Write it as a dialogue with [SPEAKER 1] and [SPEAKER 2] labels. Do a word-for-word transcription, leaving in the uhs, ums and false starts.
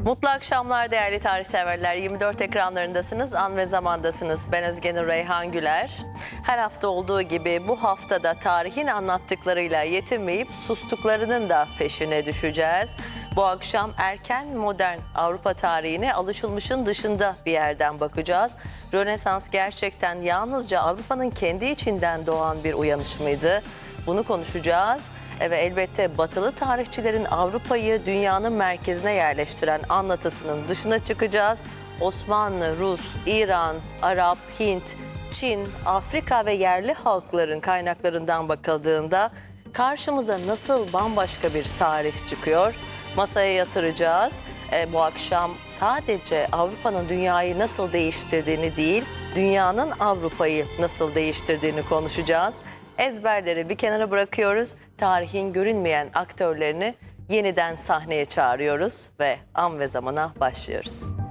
[SPEAKER 1] Mutlu akşamlar değerli tarih severler. yirmi dört ekranlarındasınız, an ve zamandasınız. Ben Özge Nur Reyhan Güler. Her hafta olduğu gibi bu haftada tarihin anlattıklarıyla yetinmeyip sustuklarının da peşine düşeceğiz. Bu akşam erken modern Avrupa tarihine alışılmışın dışında bir yerden bakacağız. Rönesans gerçekten yalnızca Avrupa'nın kendi içinden doğan bir uyanış mıydı? Bunu konuşacağız ve elbette batılı tarihçilerin Avrupa'yı dünyanın merkezine yerleştiren anlatısının dışına çıkacağız. Osmanlı, Rus, İran, Arap, Hint, Çin, Afrika ve yerli halkların kaynaklarından bakıldığında karşımıza nasıl bambaşka bir tarih çıkıyor? Masaya yatıracağız. E, bu akşam sadece Avrupa'nın dünyayı nasıl değiştirdiğini değil, dünyanın Avrupa'yı nasıl değiştirdiğini konuşacağız. Ezberleri bir kenara bırakıyoruz. Tarihin görünmeyen aktörlerini yeniden sahneye çağırıyoruz ve an ve zamana başlıyoruz.